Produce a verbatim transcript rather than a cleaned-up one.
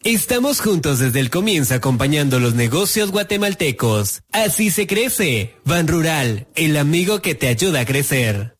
Estamos juntos desde el comienzo acompañando los negocios guatemaltecos. Así se crece. Ban Rural, el amigo que te ayuda a crecer.